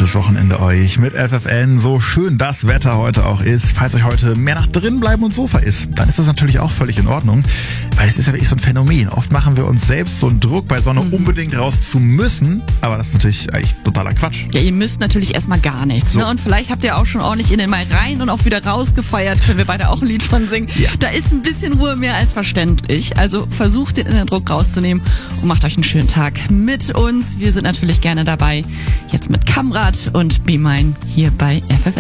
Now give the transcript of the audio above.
gutes Wochenende euch mit FFN. So schön das Wetter heute auch ist. Falls euch heute mehr nach drin bleiben und Sofa ist, dann ist das natürlich auch völlig in Ordnung, weil es ist ja wirklich so ein Phänomen. Oft machen wir uns selbst so einen Druck, bei Sonne unbedingt raus zu müssen, aber das ist natürlich eigentlich totaler Quatsch. Ja, ihr müsst natürlich erstmal gar nichts. So. Ne? Und vielleicht habt ihr auch schon ordentlich in den Mai rein und auch wieder rausgefeiert, können wir beide auch ein Lied von singen. Ja. Da ist ein bisschen Ruhe mehr als verständlich. Also versucht den inneren Druck rauszunehmen und macht euch einen schönen Tag mit uns. Wir sind natürlich gerne dabei. Jetzt mit Kamrat und Be Mine hier bei FFN.